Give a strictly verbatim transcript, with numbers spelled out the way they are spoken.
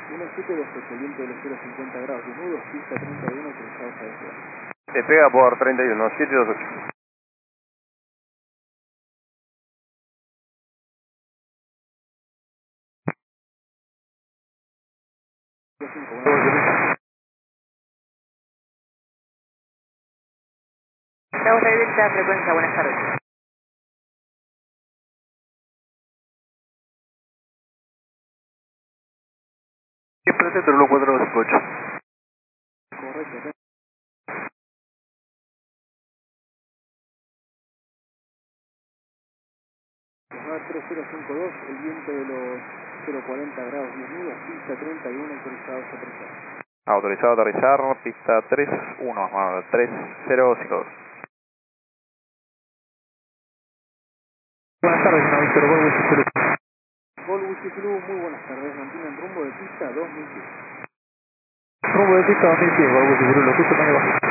uno siete dos ocho, viento de los cero cincuenta grados, desnudos, pista treinta y uno, autorizados a despegar. Te pega por treinta y uno, siete dos ocho. cinco, buenas Estamos a directa frecuencia, buenas tardes. Siempre centro uno cuatro dos cinco ocho. correcto, ¿eh? tres cero cinco dos, el viento de los cero cuarenta grados, desnudos, pista treinta y uno, autorizados a aterrizar. Autorizado a aterrizar, pista tres uno, tres cero cinco dos. Buenas tardes, señor Víctor Volvo Chicurú. Volvo Chicurú, muy buenas tardes, mantienen rumbo de pista dos mil diez. Rumbo de pista dos mil diez, Volvo Chicurú, lo escucho muy bajo.